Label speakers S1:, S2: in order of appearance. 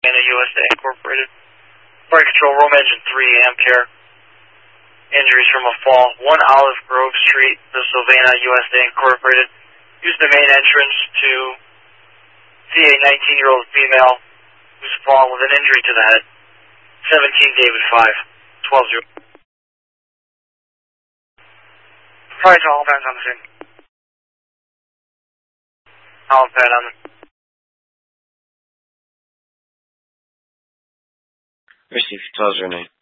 S1: USA Incorporated. Fire Control, Rome Engine 3, Amcare. Injuries from a fall. 1 Olive Grove Street, Pennsylvania, USA Incorporated. Use the main entrance to see a 19-year-old female who's fallen with an injury to the head. 17 David 5, 12-0. Price all bands on the scene. All bad on the
S2: Receive 12-09.